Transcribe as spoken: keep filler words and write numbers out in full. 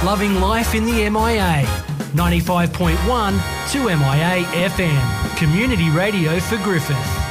Loving life in the M I A. ninety-five point one to M I A F M. Community radio for Griffith.